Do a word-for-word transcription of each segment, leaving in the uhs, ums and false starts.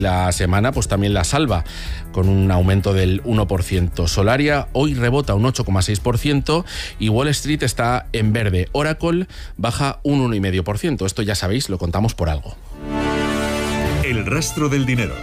La semana pues también la salva con un aumento del uno por ciento. Solaria hoy rebota un ocho coma seis por ciento y Wall Street está en verde. Oracle baja un uno coma cinco por ciento. Esto ya sabéis, lo contamos por algo. El rastro del dinero.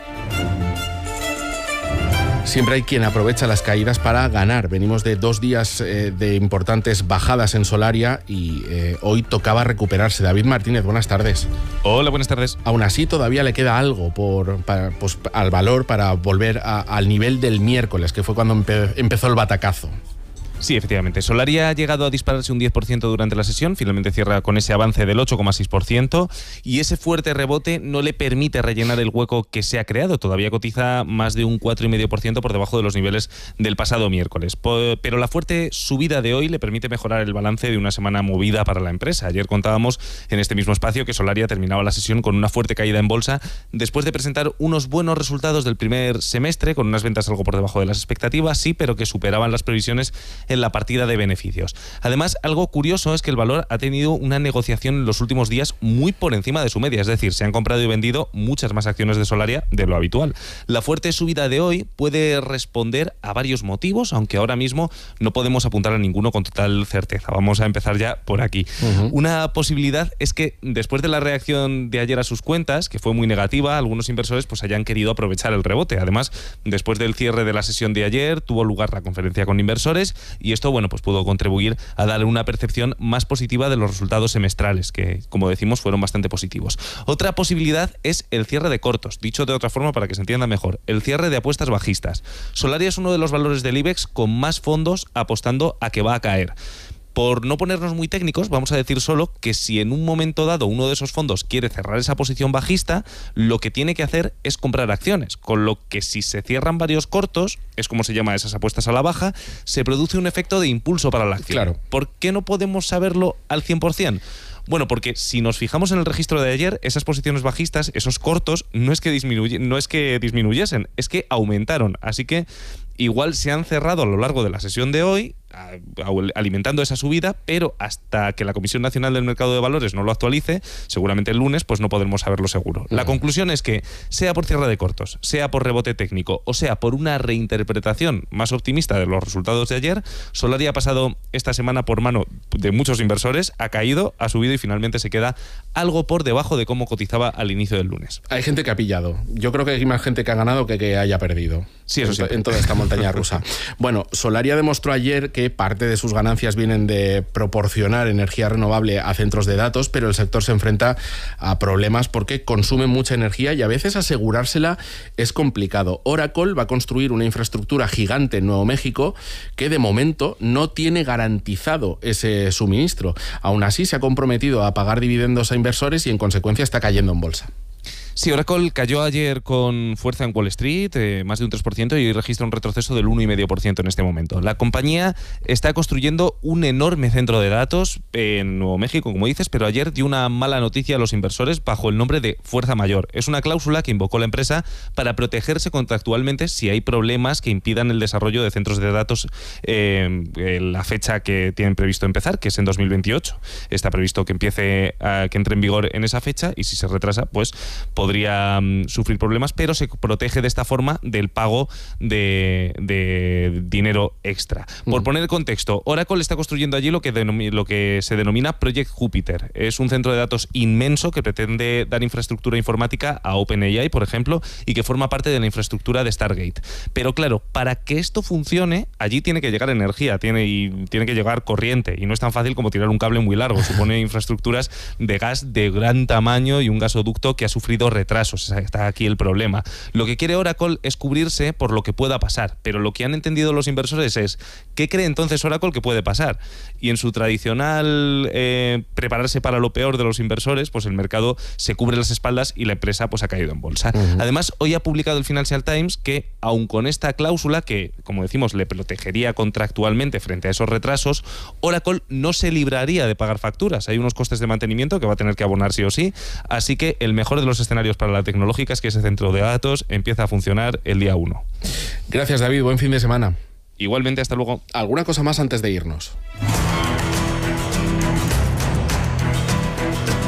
Siempre hay quien aprovecha las caídas para ganar. Venimos de dos días eh, de importantes bajadas en Solaria y eh, hoy tocaba recuperarse. David Martínez, buenas tardes. Hola, buenas tardes. Aún así, todavía le queda algo por, para, pues, al valor para volver a, al nivel del miércoles, que fue cuando empe- empezó el batacazo. Sí, efectivamente. Solaria ha llegado a dispararse un diez por ciento durante la sesión, finalmente cierra con ese avance del ocho coma seis por ciento y ese fuerte rebote no le permite rellenar el hueco que se ha creado. Todavía cotiza más de un cuatro coma cinco por ciento por debajo de los niveles del pasado miércoles. Pero la fuerte subida de hoy le permite mejorar el balance de una semana movida para la empresa. Ayer contábamos en este mismo espacio que Solaria terminaba la sesión con una fuerte caída en bolsa después de presentar unos buenos resultados del primer semestre, con unas ventas algo por debajo de las expectativas, sí, pero que superaban las previsiones en la partida de beneficios. Además, algo curioso es que el valor ha tenido una negociación en los últimos días muy por encima de su media, es decir, se han comprado y vendido muchas más acciones de Solaria de lo habitual. La fuerte subida de hoy puede responder a varios motivos, aunque ahora mismo no podemos apuntar a ninguno con total certeza. Vamos a empezar ya por aquí. Uh-huh. Una posibilidad es que después de la reacción de ayer a sus cuentas, que fue muy negativa, algunos inversores pues hayan querido aprovechar el rebote. Además, después del cierre de la sesión de ayer, tuvo lugar la conferencia con inversores y esto, bueno, pues pudo contribuir a darle una percepción más positiva de los resultados semestrales, que, como decimos, fueron bastante positivos. Otra posibilidad es el cierre de cortos, dicho de otra forma para que se entienda mejor, el cierre de apuestas bajistas. Solaria es uno de los valores del IBEX con más fondos apostando a que va a caer. Por no ponernos muy técnicos, vamos a decir solo que si en un momento dado uno de esos fondos quiere cerrar esa posición bajista, lo que tiene que hacer es comprar acciones, con lo que si se cierran varios cortos, es como se llama esas apuestas a la baja, se produce un efecto de impulso para la acción. Claro. ¿Por qué no podemos saberlo al cien por ciento? Bueno, porque si nos fijamos en el registro de ayer, esas posiciones bajistas, esos cortos, no es que disminuye, no es que disminuyesen, es que aumentaron. Así que igual se han cerrado a lo largo de la sesión de hoy, alimentando esa subida, pero hasta que la Comisión Nacional del Mercado de Valores no lo actualice, seguramente el lunes, pues no podremos saberlo seguro. La uh-huh. conclusión es que, sea por cierre de cortos, sea por rebote técnico, o sea por una reinterpretación más optimista de los resultados de ayer, Solaria ha pasado esta semana por mano de muchos inversores, ha caído, ha subido y finalmente se queda algo por debajo de cómo cotizaba al inicio del lunes. Hay gente que ha pillado. Yo creo que hay más gente que ha ganado que que haya perdido. Sí, eso en, sí. En toda esta montaña rusa. Bueno, Solaria demostró ayer que parte de sus ganancias vienen de proporcionar energía renovable a centros de datos, pero el sector se enfrenta a problemas porque consume mucha energía y a veces asegurársela es complicado. Oracle va a construir una infraestructura gigante en Nuevo México que de momento no tiene garantizado ese suministro. Aún así, se ha comprometido a pagar dividendos a inversores y en consecuencia está cayendo en bolsa. Sí, Oracle cayó ayer con fuerza en Wall Street, eh, más de un tres por ciento, y registra un retroceso del uno coma cinco por ciento en este momento. La compañía está construyendo un enorme centro de datos en Nuevo México, como dices, pero ayer dio una mala noticia a los inversores bajo el nombre de fuerza mayor. Es una cláusula que invocó la empresa para protegerse contractualmente si hay problemas que impidan el desarrollo de centros de datos eh, en la fecha que tienen previsto empezar, que es en dos mil veintiocho. Está previsto que empiece, a, que entre en vigor en esa fecha, y si se retrasa, pues podría um, sufrir problemas, pero se protege de esta forma del pago de, de dinero extra. Por mm. poner el contexto, Oracle está construyendo allí lo que, denom- lo que se denomina Project Jupiter. Es un centro de datos inmenso que pretende dar infraestructura informática a OpenAI, por ejemplo, y que forma parte de la infraestructura de Stargate. Pero claro, para que esto funcione, allí tiene que llegar energía, tiene, y tiene que llegar corriente, y no es tan fácil como tirar un cable muy largo. Supone infraestructuras de gas de gran tamaño y un gasoducto que ha sufrido retrasos. Está aquí el problema. Lo que quiere Oracle es cubrirse por lo que pueda pasar, pero lo que han entendido los inversores es ¿qué cree entonces Oracle que puede pasar? Y en su tradicional eh, prepararse para lo peor de los inversores, pues el mercado se cubre las espaldas y la empresa pues ha caído en bolsa. Uh-huh. Además, hoy ha publicado el Financial Times que, aun con esta cláusula que, como decimos, le protegería contractualmente frente a esos retrasos, Oracle no se libraría de pagar facturas. Hay unos costes de mantenimiento que va a tener que abonar sí o sí, así que el mejor de los escenarios para la tecnológica es que ese centro de datos empieza a funcionar el día uno. Gracias, David. Buen fin de semana. Igualmente, hasta luego. ¿Alguna cosa más antes de irnos?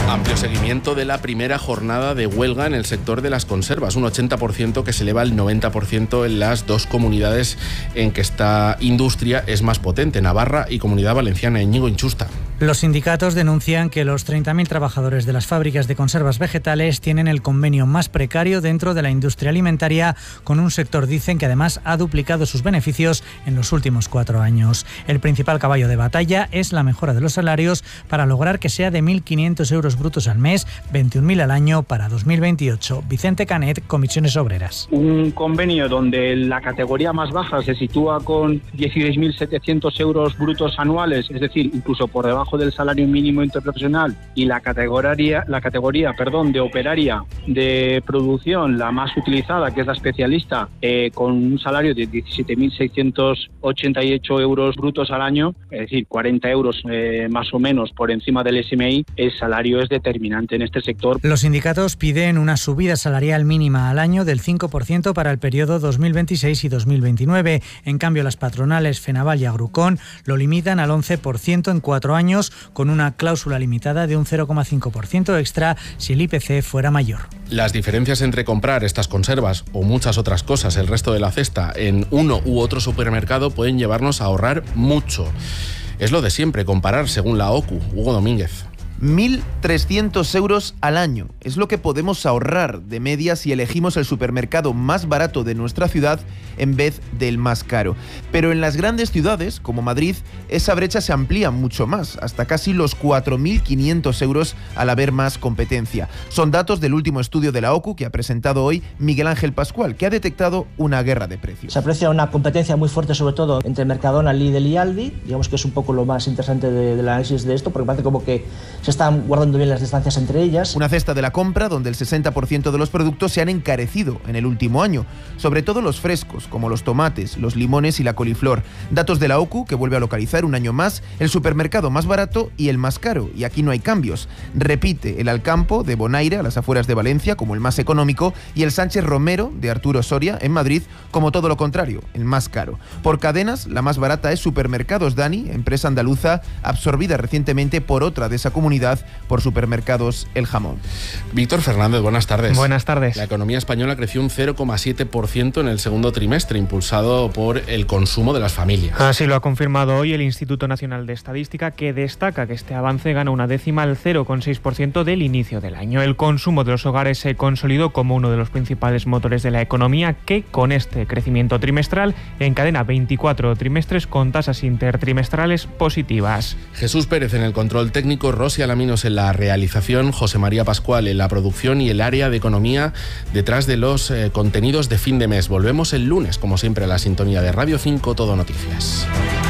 Amplio seguimiento de la primera jornada de huelga en el sector de las conservas, un ochenta por ciento que se eleva al noventa por ciento en las dos comunidades en que esta industria es más potente, Navarra y Comunidad Valenciana. Íñigo Inchusta. Los sindicatos denuncian que los treinta mil trabajadores de las fábricas de conservas vegetales tienen el convenio más precario dentro de la industria alimentaria, con un sector, dicen, que además ha duplicado sus beneficios en los últimos cuatro años. El principal caballo de batalla es la mejora de los salarios para lograr que sea de mil quinientos euros brutos al mes, veintiún mil al año para dos mil veintiocho. Vicente Canet, Comisiones Obreras. Un convenio donde la categoría más baja se sitúa con dieciséis mil setecientos euros brutos anuales, es decir, incluso por debajo del salario mínimo interprofesional, y la categoría, la categoría perdón, de operaria de producción, la más utilizada, que es la especialista, eh, con un salario de diecisiete mil seiscientos ochenta y ocho euros brutos al año, es decir, cuarenta euros eh, más o menos por encima del S M I, el salario es determinante en este sector. Los sindicatos piden una subida salarial mínima al año del cinco por ciento para el periodo dos mil veintiséis y dos mil veintinueve. En cambio, las patronales Fenaval y Agrucón lo limitan al once por ciento en cuatro años, con una cláusula limitada de un cero coma cinco por ciento extra si el I P C fuera mayor. Las diferencias entre comprar estas conservas o muchas otras cosas, el resto de la cesta, en uno u otro supermercado pueden llevarnos a ahorrar mucho. Es lo de siempre, comparar según la O C U. Hugo Domínguez. mil trescientos euros al año es lo que podemos ahorrar de media si elegimos el supermercado más barato de nuestra ciudad en vez del más caro. Pero en las grandes ciudades, como Madrid, esa brecha se amplía mucho más, hasta casi los cuatro mil quinientos euros al haber más competencia. Son datos del último estudio de la O C U que ha presentado hoy Miguel Ángel Pascual, que ha detectado una guerra de precios. Se aprecia una competencia muy fuerte, sobre todo entre Mercadona, Lidl y Aldi. Digamos que es un poco lo más interesante de, del análisis de esto, porque parece como que se están guardando bien las distancias entre ellas. Una cesta de la compra donde el sesenta por ciento de los productos se han encarecido en el último año, sobre todo los frescos, como los tomates, los limones y la coliflor. Datos de la O C U que vuelve a localizar un año más el supermercado más barato y el más caro, y aquí no hay cambios. Repite el Alcampo de Bonaire, a las afueras de Valencia, como el más económico, y el Sánchez Romero de Arturo Soria, en Madrid, como todo lo contrario, el más caro. Por cadenas, la más barata es Supermercados Dani, empresa andaluza absorbida recientemente por otra de esa comunidad, por Supermercados El Jamón. Víctor Fernández, buenas tardes. Buenas tardes. La economía española creció un cero coma siete por ciento en el segundo trimestre, impulsado por el consumo de las familias. Así lo ha confirmado hoy el Instituto Nacional de Estadística, que destaca que este avance gana una décima al cero coma seis por ciento del inicio del año. El consumo de los hogares se consolidó como uno de los principales motores de la economía, que con este crecimiento trimestral encadena veinticuatro trimestres con tasas intertrimestrales positivas. Jesús Pérez en el control técnico, Rosy Alaminos en la realización, José María Pascual en la producción y el área de economía detrás de los eh, contenidos de fin de mes. Volvemos el lunes, como siempre, a la sintonía de Radio cinco Todo Noticias.